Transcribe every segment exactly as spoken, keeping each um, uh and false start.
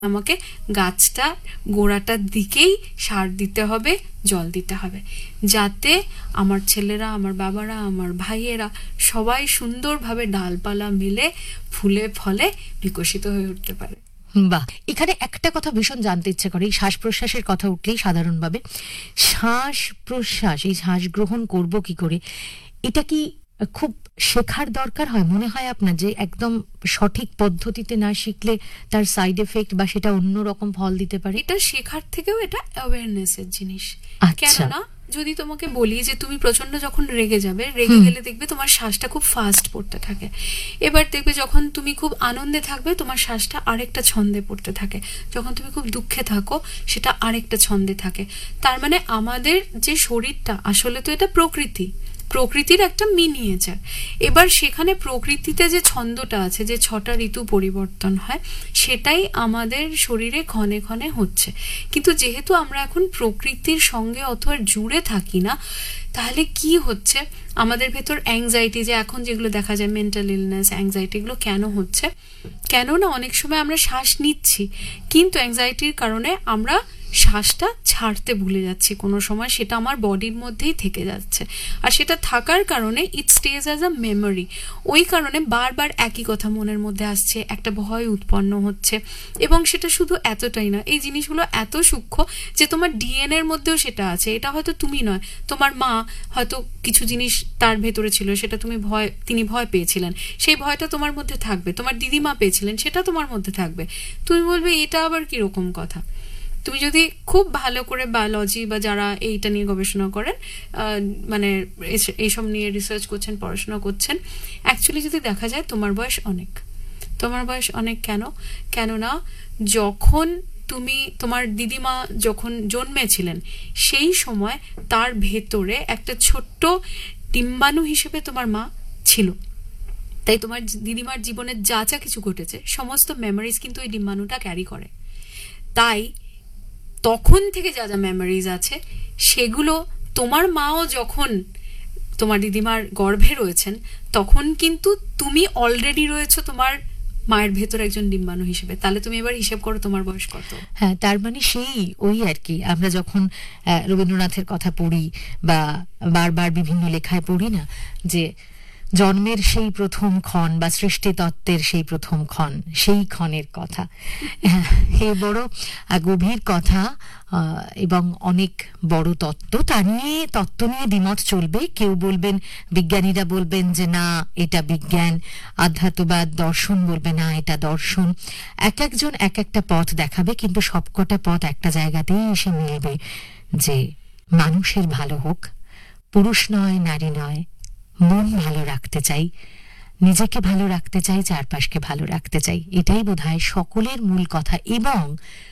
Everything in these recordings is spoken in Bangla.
আমাকে গাছটা গোড়াটার দিকেই সার দিতে হবে, জল দিতে হবে, যাতে আমার ছেলেরা, আমার বাবারা, আমার ভাইয়েরা সবাই সুন্দরভাবে ডালপালা মেলে ফুলে ফলে বিকশিত হয়ে উঠতে পারে। বাহ, এখানে একটা কথা ভীষণ জানতে ইচ্ছে করে, এই শ্বাস প্রশ্বাসের কথা উঠলেই সাধারণভাবে শ্বাস প্রশ্বাস, এই শ্বাস গ্রহণ করব কি করে, এটা কি খুব শেখার দরকার হয় মনে হয় আপনার, যে একদম সঠিক পদ্ধতিতে না শিখলে তার সাইড এফেক্ট বা সেটা অন্যরকম ফল দিতে পারে? এটা শেখার থেকেও এটা অ্যাওয়ারনেসের জিনিস। কেননা যদি তোমাকে বলি যে তুমি প্রচন্ড যখন রেগে যাবে, রেগে গেলে দেখবে তোমার শ্বাসটা খুব ফাস্ট পড়তে থাকে। এবার দেখবে যখন তুমি খুব আনন্দে থাকবে তোমার শ্বাসটা আরেকটা ছন্দে পড়তে থাকে, যখন তুমি খুব দুঃখে থাকো সেটা আরেকটা ছন্দে থাকে। তার মানে আমাদের যে শরীরটা আসলে তো এটা প্রকৃতি, প্রকৃতির একটা মিনিয়েচার। এবার সেখানে প্রকৃতিতে যে ছন্দটা আছে, যে ছটা ঋতু পরিবর্তন হয়, সেটাই আমাদের শরীরে ক্ষণে ক্ষণে হচ্ছে। কিন্তু যেহেতু আমরা এখন প্রকৃতির সঙ্গে অত আর জুড়ে থাকি না, তাহলে কি হচ্ছে, আমাদের ভেতর অ্যাংজাইটি, যে এখন যেগুলো দেখা যায় মেন্টাল ইলনেস, অ্যাংজাইটি, এগুলো কেন হচ্ছে? কেন না অনেক সময় আমরা শ্বাস নিচ্ছি কিন্তু অ্যাংজাইটির কারণে আমরা শ্বাসটা ছাড়তে ভুলে যাচ্ছি, কোনো সময় সেটা আমার বডির মধ্যেই থেকে যাচ্ছে। আর সেটা থাকার কারণে ইট স্টেজ অ্যাজ আ মেমোরি। ওই কারণে বারবার একই কথা মনের মধ্যে আসছে, একটা ভয় উৎপন্ন হচ্ছে। এবং সেটা শুধু এতটাই না, এই জিনিসগুলো এত সূক্ষ্ম যে তোমার ডিএনএ এর মধ্যেও সেটা আছে। এটা হয়তো তুমি নয়, তোমার মা হয়তো কিছু জিনিস তার ভেতরে ছিল, সেটা তুমি ভয়, তিনি ভয় পেয়েছিলেন, সেই ভয়টা তোমার মধ্যে থাকবে। তোমার দিদিমা পেয়েছিলেন, সেটা তোমার মধ্যে থাকবে। তুমি বলবে এটা আবার কিরকম কথা? তুমি যদি খুব ভালো করে বায়োলজি বা যারা এইটা নিয়ে গবেষণা করেন, মানে এইসব নিয়ে রিসার্চ করছেন, পড়াশোনা করছেন, অ্যাকচুয়ালি যদি দেখা যায় তোমার বয়স অনেক। তোমার বয়স অনেক কেন? কেননা যখন তুমি, তোমার দিদিমা যখন জন্মেছিলেন সেই সময় তার ভেতরে একটা ছোট্ট ডিম্বাণু হিসেবে তোমার মা ছিল। তাই তোমার দিদিমার জীবনে যা যা কিছু ঘটেছে সমস্ত মেমোরিজ কিন্তু ওই ডিম্বাণুটা ক্যারি করে। তাই তখন থেকে যা যা মেমোরিজ আছে সেগুলো তোমার মাও যখন তোমার দিদিমার গর্ভে রয়েছেন তখন কিন্তু তুমি অলরেডি রয়েছো তোমার মায়ের ভেতর একজন ডিম্বাণু হিসেবে। তাহলে তুমি এবার হিসেব করো তোমার বয়স কত। হ্যাঁ, তার মানে সেই ওই আর কি, আমরা যখন রবীন্দ্রনাথের কথা পড়ি বা বারবার বিভিন্ন লেখায় পড়ি না, যে জন্মের সেই প্রথম ক্ষণ বা সৃষ্টি তত্ত্বের সেই প্রথম ক্ষণ, সেই ক্ষণের কথা, এই বড় গভীর কথা এবং অনেক বড় তত্ত্ব। তা নিয়ে তত্ত্ব নিয়ে দ্বিমত চলবে। কেউ বলবেন, বিজ্ঞানীরা বলবেন যে না এটা বিজ্ঞান, আধ্যাত্মবাদ দর্শন বলবে না এটা দর্শন। এক একজন এক একটা পথ দেখাবে, কিন্তু সবকটা পথ একটা জায়গাতেই এসে মিলবে, যে মানুষের ভালো হোক, পুরুষ নয় নারী নয়, মন ভালো রাখতে চাই, নিজেকে ভালো রাখতে চাই, চারপাশকে ভালো রাখতে চাই, এটাই বোধহয় সকলের মূল কথা। এবং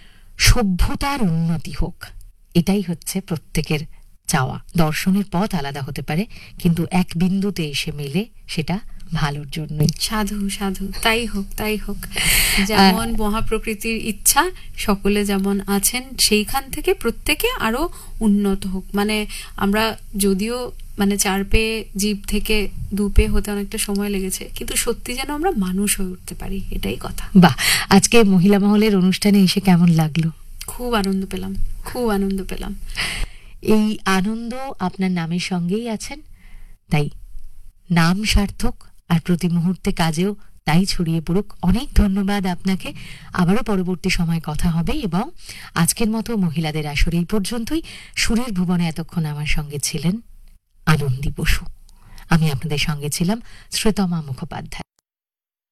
সভ্যতার উন্নতি হোক, এটাই হচ্ছে প্রত্যেকের চাওয়া। দর্শনের পথ আলাদা হতে পারে, কিন্তু এক বিন্দুতে এসে মেলে সেটা ভালোর জন্যই। সাধু সাধু, তাই হোক তাই হোক। যেমন মহাপ্রকৃতির ইচ্ছা সকলে যেমন আছেন, সেইখান থেকে প্রত্যেকে আরো উন্নত হোক। মানে আমরা যদিও মানে চার পেয়ে জীব থেকে দু পেয়ে হতে অনেকটা সময় লেগেছে, কিন্তু সত্যি যেন আমরা মানুষ হয়ে উঠতে পারি, এটাই কথা। বাহ, আজকে মহিলা মহলের অনুষ্ঠানে এসে কেমন লাগলো? খুব আনন্দ পেলাম, খুব আনন্দ পেলাম। এই আনন্দ আপনার নামের সঙ্গেই আছেন, তাই নাম সার্থক, আর প্রতি মুহূর্তে কাজেও তাই ছড়িয়ে পড়ুক। অনেক ধন্যবাদ আপনাকে। আবারও পরবর্তী সময় কথা হবে। এবং আজকের মতো মহিলাদের আসরে এই পর্যন্তই। সুরের ভুবনে এতক্ষণ আমার সঙ্গে ছিলেন আনন্দী বসু। আমি আপনাদের সঙ্গে ছিলাম শ্রীতমা মুখোপাধ্যায়।